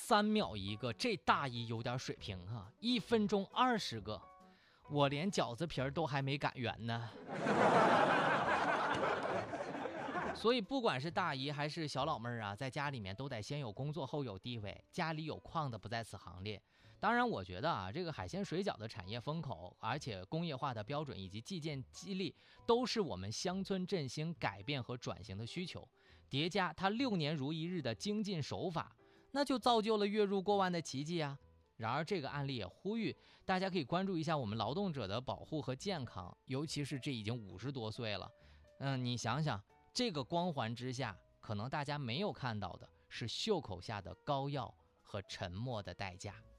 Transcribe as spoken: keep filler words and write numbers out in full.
三秒一个，这大姨有点水平啊！一分钟二十个，我连饺子皮儿都还没擀圆呢。所以不管是大姨还是小老妹儿啊，在家里面都得先有工作后有地位，家里有矿的不在此行列。当然我觉得啊，这个海鲜水饺的产业风口，而且工业化的标准以及基建激励，都是我们乡村振兴改变和转型的需求，叠加它六年如一日的精进手法，那就造就了月入过万的奇迹啊。然而这个案例也呼吁大家可以关注一下我们劳动者的保护和健康，尤其是这已经五十多岁了，嗯，你想想这个光环之下，可能大家没有看到的是袖口下的膏药和沉默的代价。